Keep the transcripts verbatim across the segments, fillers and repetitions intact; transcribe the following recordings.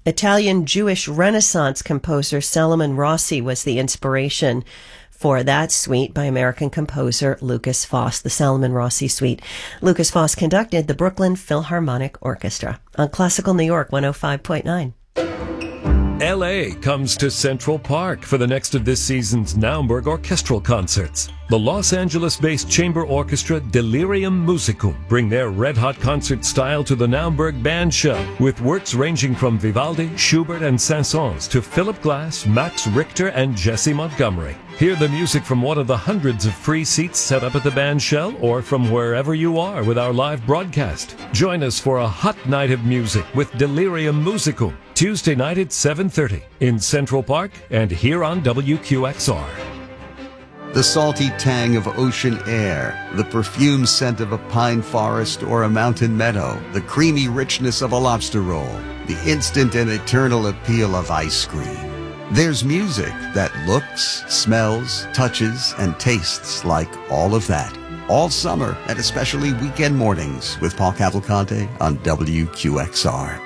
Italian Jewish Renaissance composer Salomon Rossi was the inspiration for that suite by American composer Lukas Foss, the Salomon Rossi Suite. Lukas Foss conducted the Brooklyn Philharmonic Orchestra on Classical New York one oh five point nine. L A comes to Central Park for the next of this season's Naumburg orchestral concerts. The Los Angeles-based chamber orchestra Delirium Musicum bring their red-hot concert style to the Naumburg Band Show, with works ranging from Vivaldi, Schubert, and Saint-Saëns to Philip Glass, Max Richter, and Jesse Montgomery. Hear the music from one of the hundreds of free seats set up at the band shell or from wherever you are with our live broadcast. Join us for a hot night of music with Delirium Musicum, Tuesday night at seven thirty in Central Park and here on W Q X R. The salty tang of ocean air, the perfume scent of a pine forest or a mountain meadow, the creamy richness of a lobster roll, the instant and eternal appeal of ice cream. There's music that looks, smells, touches, and tastes like all of that. All summer and especially weekend mornings with Paul Cavalcante on W Q X R.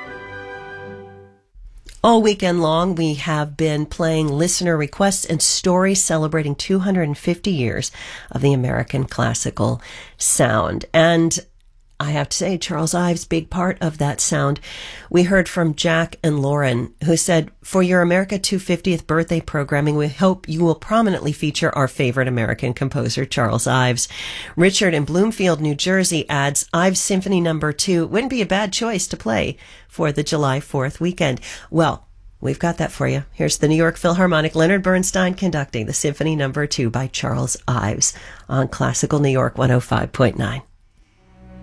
All weekend long, we have been playing listener requests and stories celebrating two hundred fifty years of the American classical sound. And I have to say, Charles Ives, big part of that sound. We heard from Jack and Lauren, who said, for your America two hundred fiftieth birthday programming, we hope you will prominently feature our favorite American composer, Charles Ives. Richard in Bloomfield, New Jersey adds, Ives Symphony Number two wouldn't be a bad choice to play for the July fourth weekend. Well, we've got that for you. Here's the New York Philharmonic, Leonard Bernstein conducting the Symphony Number two by Charles Ives on Classical New York one oh five point nine.